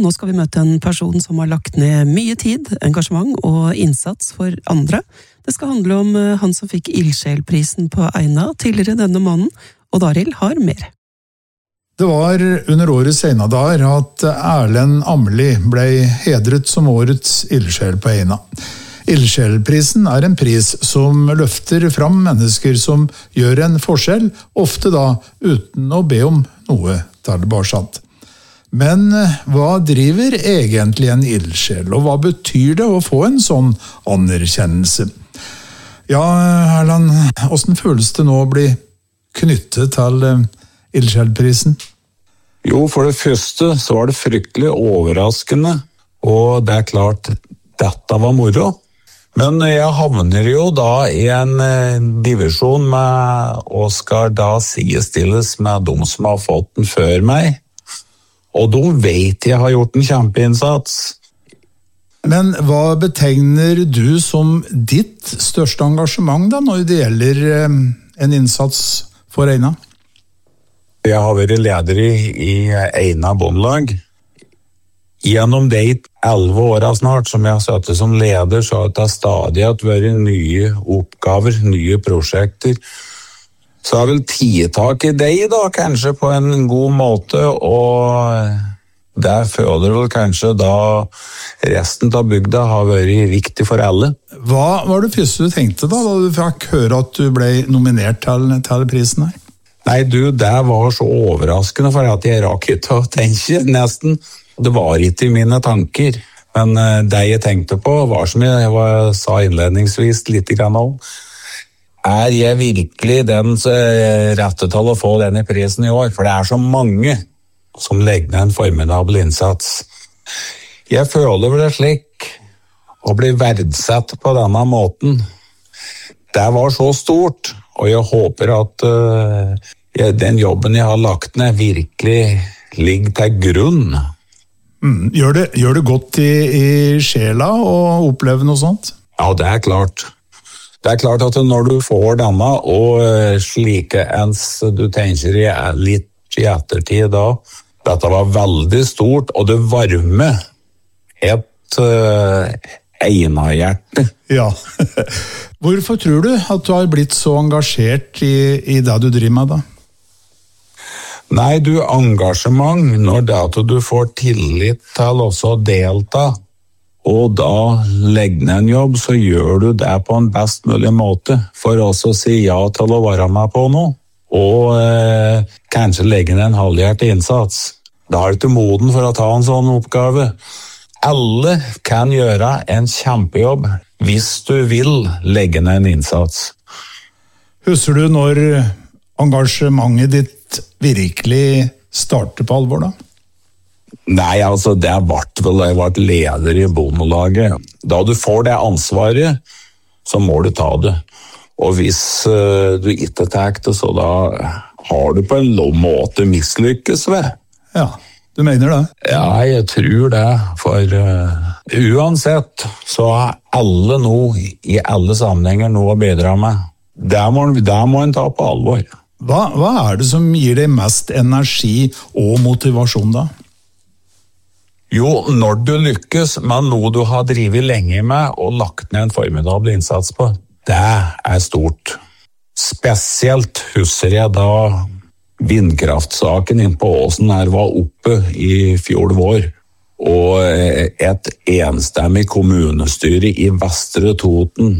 nå skal vi møte en person som har lagt ned mye tid, engasjement og innsats for andre. Det skal handle om han som fikk Ildsjelprisen på Eina tidligere denne måneden, og Daril har mer. Det var under årets Eina-dager at Erlend Amli ble hedret som årets ildsjel på Eina. Ildsjelprisen er en pris som løfter fram mennesker som gjør en forskjell, ofte da uten å be om noe tilbake. Men hva driver egentlig en ildsjel, og hva betyr det å få en sånn anerkjennelse? Ja, Erlend, hvordan føles det nå å bli knyttet til Ildsjelprisen? Jo, for det første så var det fryktelig overraskende, og det er klart, dette var moro. Men jeg havner jo da i en divisjon med, og skal da sidestilles med de som har fått den før meg. Og de vet jeg har gjort en kjempeinnsats. Men hva betegner du som ditt største engasjement da, når det gjelder en innsats for Eina? Jeg har vært leder i Eina Bondelag. Gjennom de 11 årene snart som jeg har sittet som leder, så har det stadig vært nye oppgaver, nye prosjekter. Så har vel tak i deg da, kanskje på en god måte, og der føler vel kanskje da resten av bygda har vært viktig for alle. Hva var det første du tenkte da du fikk høre at du ble nominert til prisen her? Nei, det var så overraskende for at jeg rakk ikke å tenke nesten. Det var ikke i mine tanker, men det jeg tenkte på var som jeg sa innledningsvis litt grann om. Er jeg virkelig den rette til å få denne prisen i år? For det er så mange som legger ned en formidabel innsats. Jeg føler det slik å bli verdsatt på denne måten. Det var så stort, og jeg håper at den jobben jeg har lagt ned virkelig ligger til grunn. Gjør det godt i sjela å oppleve noe sånt? Ja, det er klart. Det er klart at når du får denne, og slike ens du tenker litt i ettertid da, dette var veldig stort, og det varmer et Eina-hjerte. Ja. Hvorfor tror du at du har blitt så engasjert i det du driver med da? Nei, engasjement, når det at du får tillit til også å delta, og da legge ned en jobb, så gjør du det på en best mulig måte, for også å si ja til å være med på noe, og kanskje legge ned en halvhjertet innsats. Da er du ikke moden for å ta en sånn oppgave. Alle kan gjøre en kjempejobb hvis du vil legge ned en innsats. Husker du når engasjementet ditt virkelig starter på alvor da? Nei, altså det ble jeg var leder i Bondelaget. Da du får det ansvaret, så må du ta det. Og hvis du ikke tar det, så da har du på en måte mislykkes ved. Ja, du mener det? Ja, jeg tror det. For uansett så har alle noe, i alle sammenhenger, noe å bidra med. Det må en ta på alvor. Hva er det som gir deg mest energi og motivasjon da? Jo, når du lykkes med noe du har drivet lenge med og lagt ned en formidabel innsats på, det er stort. Spesielt husker jeg da vindkraftsaken inn på Åsen her var oppe i fjor vår, og et enstemmig kommunestyre i Vestre Toten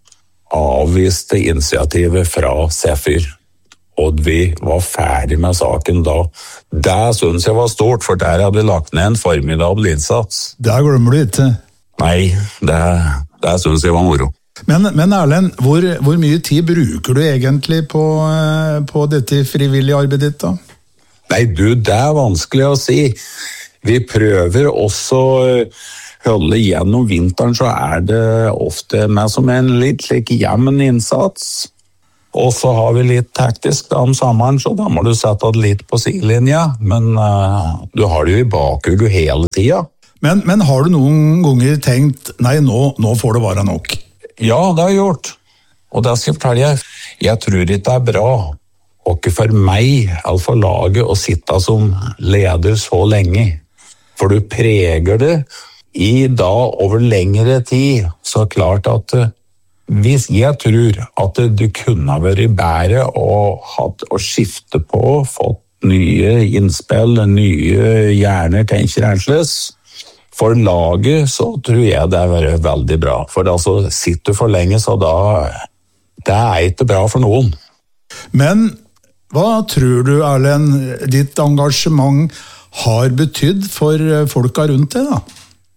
avviste initiativet fra Sefyr. Og vi var ferdig med saken da. Det synes jeg var stort, for der hadde vi lagt ned en formidabel innsats. Det glemmer du ikke. Nei, det synes jeg var moro. Men Erlend, hvor mye tid bruker du egentlig på dette frivillige arbeidet ditt da? Nei, det er vanskelig å si. Vi prøver også holde gjennom vinteren, så er det ofte med som en litt slik jevn innsats. Og så har vi litt taktisk da om sommeren, så da må du sette det litt på sidelinja, men du har det jo i bakhuget hele tida. Men har du noen ganger tenkt, nei, nå får det være nok? Ja, det har jeg gjort. Og det skal jeg fortelle deg. Jeg tror ikke det er bra, og ikke for meg, eller for laget, å sitte som leder så lenge. For du preger det i da over lengre tid. Så klart at hvis jeg tror at du kunne vært bedre å skifte på, fått nye innspill, nye hjerner, tenker annerledes. For laget så tror jeg det er veldig bra. For altså, sitter du for lenge, så da det er ikke bra for noen. Men hva tror du, Erlend, ditt engasjement har betydd for folka rundt deg da?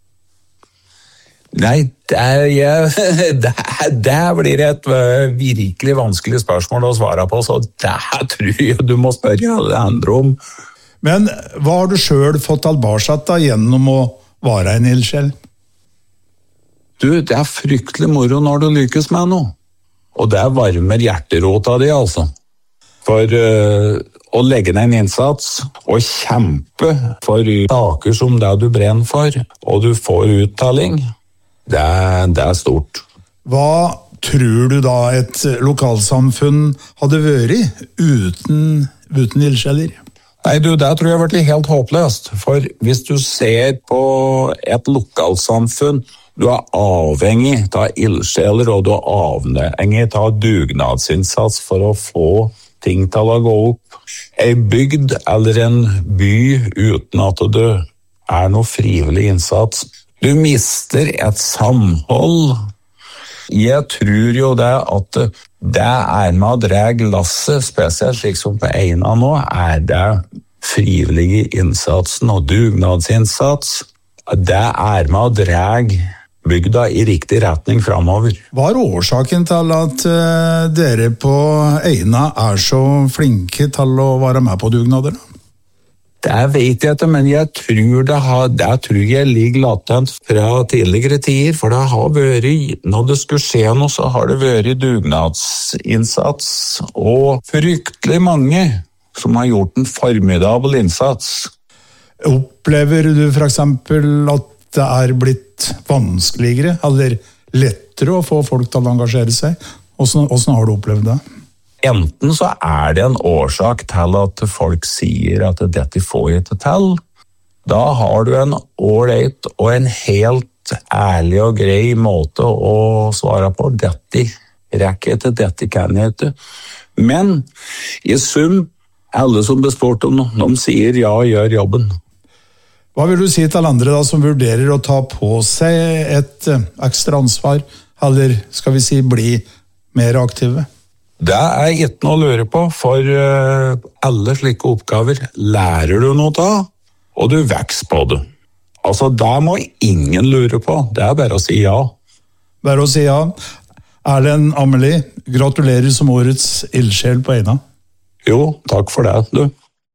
Nei, det blir et virkelig vanskelig spørsmål å svare på, så det tror jeg du må spørre alle andre om. Men hva har du selv fått tilbake da gjennom å være en ildsjel? Du, det er fryktelig moro når du lykkes med noe. Og det varmer hjerterota di, altså. For å legge ned en innsats og kjempe for saker som det du brenner for, og du får uttelling, det er stort. Hva tror du da et lokalsamfunn hadde vært uten ildsjeler? Nei, du, det tror jeg har vært helt håpløst. For hvis du ser på et lokalsamfunn, du er avhengig av ildsjeler, og du er avhengig av dugnadsinnsats for å få ting til å gå opp. En bygd eller en by uten at det er noe frivillig innsats. Du mister et samhold. Jeg tror jo det at det er med å dra lasset, spesielt slik som på Eina nå, er det frivillige innsatsen og dugnadsinnsats. Det er med å dra bygda i riktig retning fremover. Hva er årsaken til at dere på Eina er så flinke til å være med på dugnader? Det vet jeg ikke, men jeg tror det tror jeg ligger latent fra tidligere tider, for det har vært, når det skulle skje noe, så har det vært dugnadsinnsats, og fryktelig mange som har gjort en formidabel innsats. Opplever du for eksempel at det er blitt vanskeligere, eller lettere å få folk til å engasjere seg? Hvordan har du opplevd det? Enten så er det en årsak til at folk sier at dette får jeg ikke til. Da har du en ålreit og en helt ærlig og grei måte å svare på. Dette rekker jeg ikke, dette kan jeg ikke. Men i sum, alle som blir spurt om noe, de sier ja, gjør jobben. Hva vil du si til andre da, som vurderer å ta på seg et ekstra ansvar, eller skal vi si bli mer aktive? Det er ikke noe å lure på, for alle slike oppgaver lærer du noe av, og du vokser på det. Altså, det må ingen lure på, det er bare å si ja. Bare å si ja. Erlend Amelie, gratulerer som årets ildsjel på Eina. Jo, takk for det, du.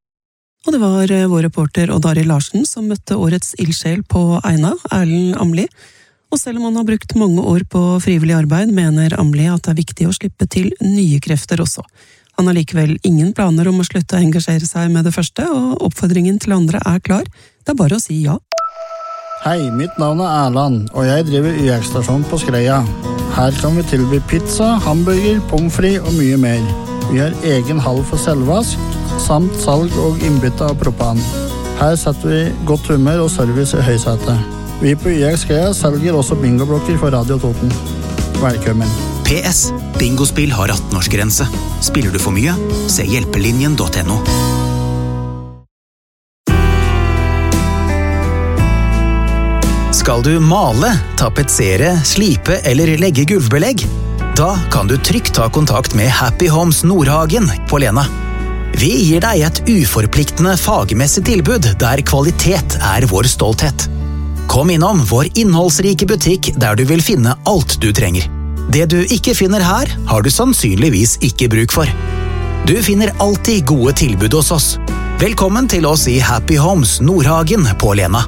Og det var vår reporter Odd Arild Larsen som møtte årets ildsjel på Eina, Erlend Amelie. Og selv om han har brukt mange år på frivillig arbeid, mener Amelie at det er viktig å slippe til nye krefter også. Han har likevel ingen planer om å slutte å engasjere seg med det første, og oppfordringen til andre er klar. Det er bare å si ja. Hei, mitt navn er Erland, og jeg driver YX-stasjon på Skreia. Her kan vi tilby pizza, hamburger, pommes frites og mye mer. Vi har egen hall for selvvask, samt salg og innbytte av propan. Her setter vi godt humør og service i høysetet. Vi på YX Skreia selger også bingoblokker for Radio Toten. Velkommen. PS. Bingospill har 18-årsgrense. Spiller du for mye? Se hjelpelinjen.no. Skal du male, tapetsere, slipe eller legge gulvbelegg? Da kan du trygt ta kontakt med Happy Homes Nordhagen på Lena. Vi gir deg et uforpliktende fagmessig tilbud der kvalitet er vår stolthet. Kom innom vår innholdsrike butikk der du vil finne alt du trenger. Det du ikke finner her, har du sannsynligvis ikke bruk for. Du finner alltid gode tilbud hos oss. Velkommen til oss i Happy Homes Nordhagen på Lena.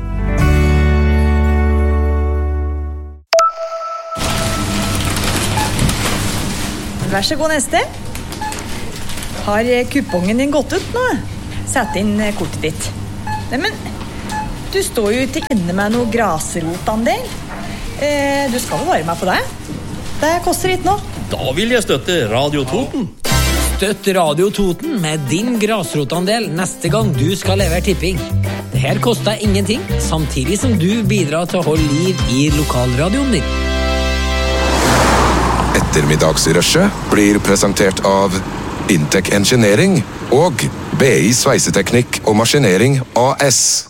Vær så god, neste. Har kupongen din gått ut nå? Sett inn kortet ditt. Nei, men du står jo ikke inne med noe grasrotandel. Du skal jo være med på det. Det koster litt nå. Da vil jeg støtte Radio Toten. Støtt Radio Toten med din grasrotandel neste gang du skal levere tipping. Det Det her koster ingenting, samtidig som du bidrar til å holde liv i lokalradioen din. Ettermiddagsrushet blir presentert av Intec Engineering og BI Sveiseteknikk og Maskinering AS.